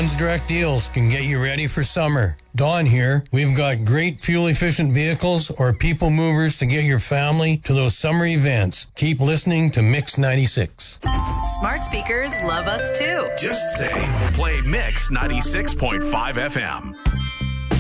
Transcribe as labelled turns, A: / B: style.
A: Don's Direct Deals can get you ready for summer. Don here. We've got great fuel-efficient vehicles or people movers to get your family to those summer events. Keep listening to Mix 96.
B: Smart speakers love us too.
C: Just say, play Mix 96.5 FM.